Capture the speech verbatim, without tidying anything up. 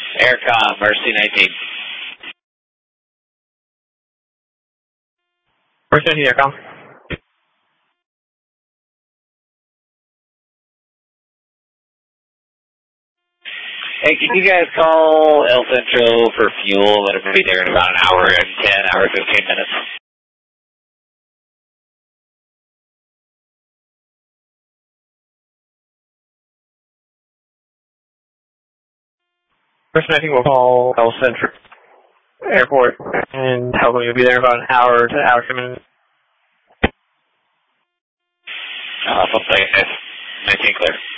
Aircom, Mercy nineteen. Mercy nineteen, Aircom. Hey, can you guys call El Centro for fuel? Let them be there in about an hour and ten, hour, fifteen minutes. Mercy nineteen will call El Centro Airport and tell them you'll be there in about an hour to an hour, ten minutes. Uh, something like that. nineteen clear.